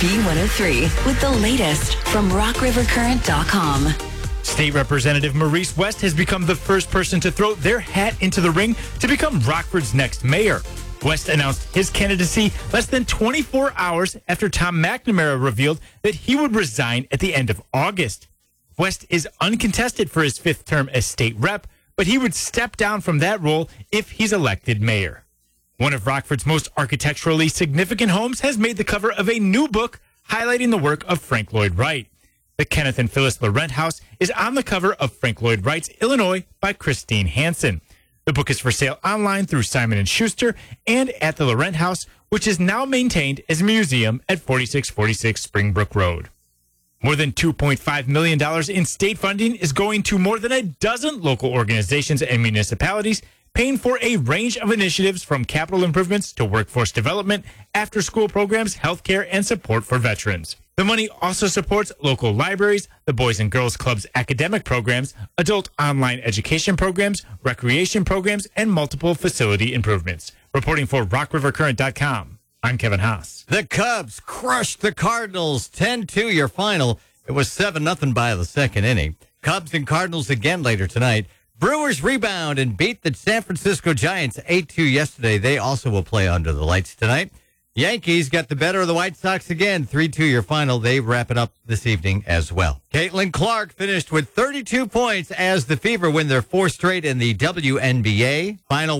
B103 with the latest from RockRiverCurrent.com. State Representative Maurice West has become the first person to throw their hat into the ring to become Rockford's next mayor. West announced his candidacy less than 24 hours after Tom McNamara revealed that he would resign at the end of August. West is uncontested for his fifth term as state rep, but he would step down from that role if he's elected mayor. One of Rockford's most architecturally significant homes has made the cover of a new book highlighting the work of Frank Lloyd Wright. The Kenneth and Phyllis Laurent House is on the cover of Frank Lloyd Wright's Illinois by Christine Hansen. The book is for sale online through Simon & Schuster and at the Laurent House, which is now maintained as a museum at 4646 Springbrook Road. More than $2.5 million in state funding is going to more than a dozen local organizations and municipalities, paying for a range of initiatives from capital improvements to workforce development, after-school programs, healthcare, and support for veterans. The money also supports local libraries, the Boys and Girls Club's academic programs, adult online education programs, recreation programs, and multiple facility improvements. Reporting for RockRiverCurrent.com, I'm Kevin Haas. The Cubs crushed the Cardinals 10-2 your final. It was 7-0 by the second inning. Cubs and Cardinals again later tonight. Brewers rebound and beat the San Francisco Giants 8-2 yesterday. They also will play under the lights tonight. Yankees got the better of the White Sox again, 3-2 your final. They wrap it up this evening as well. Caitlin Clark finished with 32 points as the Fever win their fourth straight in the WNBA. Final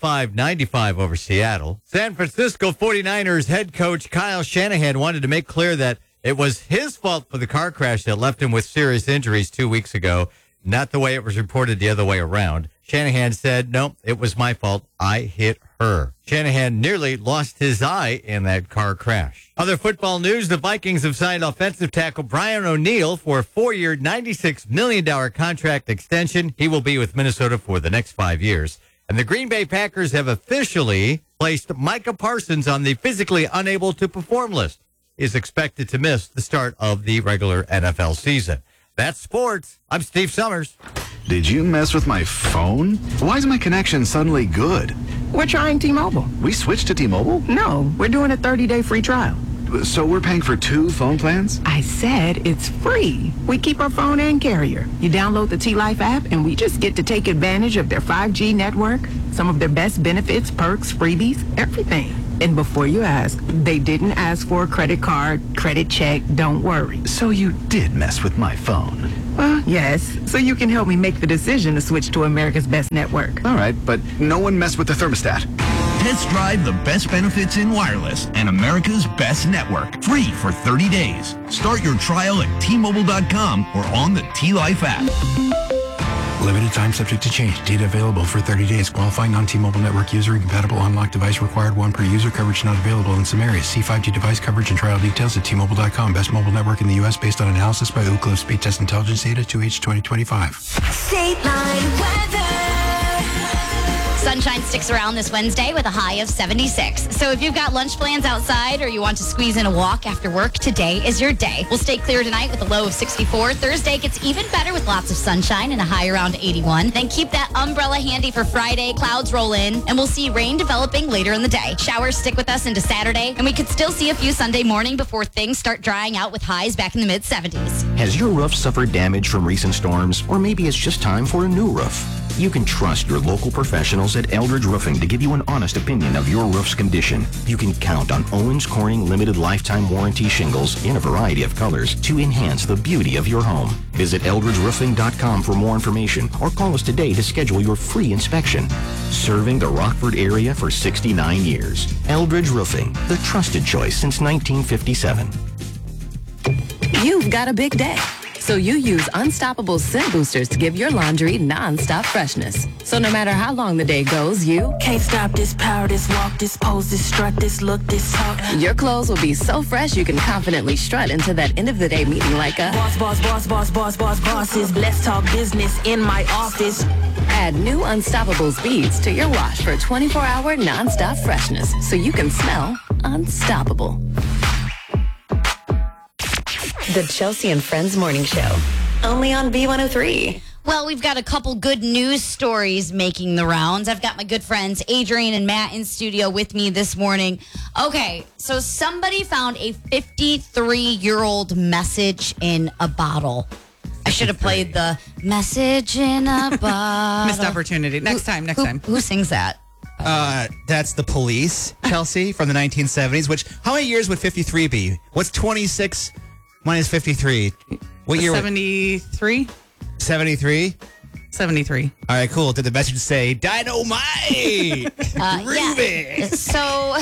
105-95 over Seattle. San Francisco 49ers head coach Kyle Shanahan wanted to make clear that it was his fault for the car crash that left him with serious injuries 2 weeks ago. Not the way it was reported the other way around. Shanahan said, no, it was my fault. I hit her. Shanahan nearly lost his eye in that car crash. Other football news, the Vikings have signed offensive tackle Brian O'Neill for a 4-year, $96 million contract extension. He will be with Minnesota for the next 5 years. And the Green Bay Packers have officially placed Micah Parsons on the physically unable to perform list. He is expected to miss the start of the regular NFL season. That's sports. I'm Steve Summers. Did you mess with my phone? Why is my connection suddenly good? We're trying T-Mobile. We switched to T-Mobile? No, we're doing a 30-day free trial. So we're paying for 2 phone plans? I said it's free. We keep our phone and carrier. You download the T-Life app, and we just get to take advantage of their 5G network, some of their best benefits, perks, freebies, everything. And before you ask, they didn't ask for a credit card, credit check, don't worry. So you did mess with my phone? Well, yes, so you can help me make the decision to switch to America's best network. All right, but no one messed with the thermostat. Test drive the best benefits in wireless and America's best network. Free for 30 days. Start your trial at T-Mobile.com or on the T-Life app. Limited time subject to change. Data available for 30 days. Qualifying non-T-Mobile network user. Incompatible unlocked device required. 1 per user. Coverage not available in some areas. See 5G device coverage and trial details at T-Mobile.com. Best mobile network in the U.S. based on analysis by Ookla Speed Test Intelligence Data 2H 2025. State Line weather. Sunshine sticks around this Wednesday with a high of 76. So if you've got lunch plans outside or you want to squeeze in a walk after work, today is your day. We'll stay clear tonight with a low of 64. Thursday gets even better with lots of sunshine and a high around 81. Then keep that umbrella handy for Friday. Clouds roll in and we'll see rain developing later in the day. Showers stick with us into Saturday and we could still see a few Sunday morning before things start drying out with highs back in the mid-70s. Has your roof suffered damage from recent storms? Or maybe it's just time for a new roof? You can trust your local professionals at Eldridge Roofing to give you an honest opinion of your roof's condition. You can count on Owens Corning Limited Lifetime Warranty shingles in a variety of colors to enhance the beauty of your home. Visit eldridgeroofing.com for more information or call us today to schedule your free inspection. Serving the Rockford area for 69 years. Eldridge Roofing, the trusted choice since 1957. You've got a big day. So you use Unstoppable Scent Boosters to give your laundry non-stop freshness. So no matter how long the day goes, you can't stop this power, this walk, this pose, this strut, this look, this talk. Your clothes will be so fresh you can confidently strut into that end of the day meeting like a bosses. Let's talk business in my office. Add new Unstoppable beads to your wash for 24-hour non-stop freshness so you can smell unstoppable. The Chelsea and Friends Morning Show, only on B103. Well, we've got a couple good news stories making the rounds. I've got my good friends Adrian and Matt in studio with me this morning. Okay, so somebody found a 53-year-old message in a bottle. I should have played the message in a bottle. Missed opportunity. Next time. Who sings that? That's The Police, Chelsea, from the 1970s. Which, how many years would 53 be? What's 26 minus 53? What year? 73? 73? 73. All right, cool. Did the message say, Dynamite? Groovy. Yeah. So...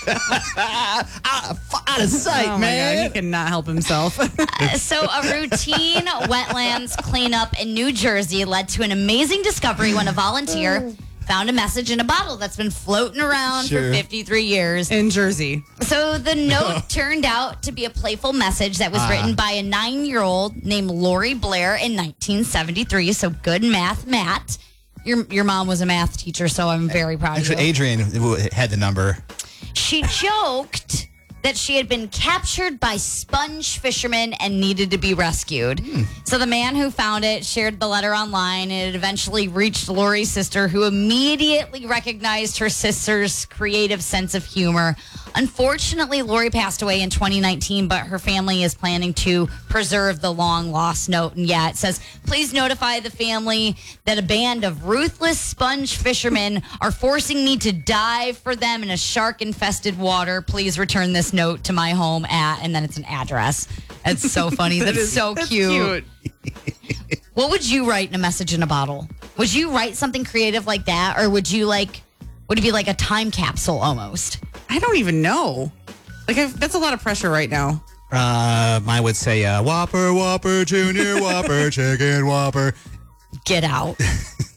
out of sight, oh man. God, he cannot help himself. So a routine wetlands cleanup in New Jersey led to an amazing discovery when a volunteer found a message in a bottle that's been floating around for 53 years. In Jersey. So the note turned out to be a playful message that was written by a 9-year-old named Lori Blair in 1973. So good math, Matt. Your mom was a math teacher, so I'm very proud of you. Adrian had the number. She joked that she had been captured by sponge fishermen and needed to be rescued. So the man who found it shared the letter online, and it eventually reached Lori's sister, who immediately recognized her sister's creative sense of humor. Unfortunately, Lori passed away in 2019, but her family is planning to preserve the long-lost note. And yeah, it says, please notify the family that a band of ruthless sponge fishermen are forcing me to dive for them in a shark-infested water. Please return this note to my home at, and then it's an address. It's so funny. That's so cute. What would you write in a message in a bottle? Would you write something creative like that, or would it be like a time capsule almost? I don't even know. That's a lot of pressure right now. Mine would say, Whopper, Whopper, Junior Whopper, Chicken Whopper. Get out.